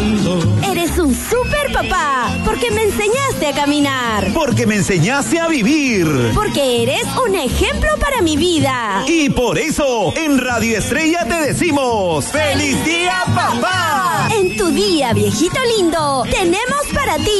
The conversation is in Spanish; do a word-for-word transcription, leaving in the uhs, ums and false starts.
caminando. Eres un super papá, porque me enseñaste a caminar. Porque me enseñaste a vivir. Porque eres un ejemplo para mi vida. Y por eso, en Radio Estrella te decimos ¡Feliz Día, Papá! En tu día, viejito lindo, tenemos para ti